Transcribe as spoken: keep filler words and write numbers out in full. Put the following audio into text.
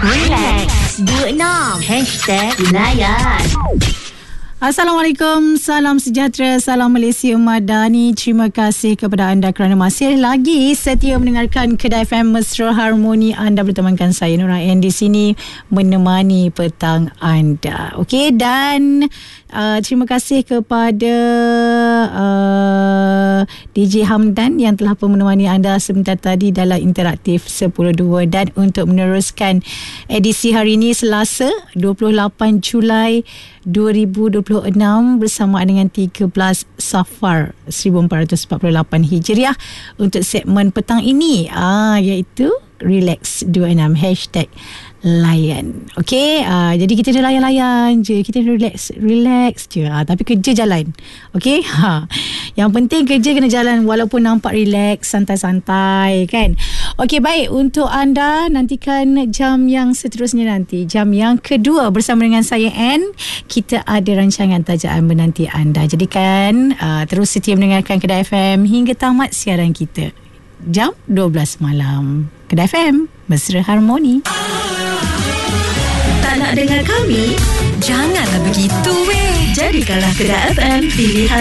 Relax dua puluh enam Hashtag Layan. Assalamualaikum, salam sejahtera, salam Malaysia Madani. Terima kasih kepada anda kerana masih lagi setia mendengarkan Kedai F M Mesra Harmoni. Anda bertemankan saya Nura Ain di sini menemani petang anda. Okey, dan uh, terima kasih kepada uh, D J Hamdan yang telah pun menemani anda sebentar tadi dalam interaktif sepuluh dua. Dan untuk meneruskan edisi hari ini Selasa dua puluh lapan Julai dua ribu dua puluh enam bersamaan dengan tiga belas Safar seribu empat ratus empat puluh lapan Hijriah untuk segmen petang ini ah iaitu Relax dua puluh enam Hashtag Layan. Okey, uh, jadi kita dah layan-layan je, kita relax relax je, uh, tapi kerja jalan. Okey, ha. Yang penting kerja kena jalan walaupun nampak relax, santai-santai kan. Okey, baik, untuk anda nantikan jam yang seterusnya nanti, jam yang kedua bersama dengan saya Ann. Kita ada rancangan tajaan menanti anda. Jadikan uh, terus setia mendengarkan Kedai F M hingga tamat siaran kita jam dua belas malam. Kedai F M Mesra Harmoni. Tak nak dengar kami? Janganlah begitu weh. Jadikanlah Kedai F M pilihan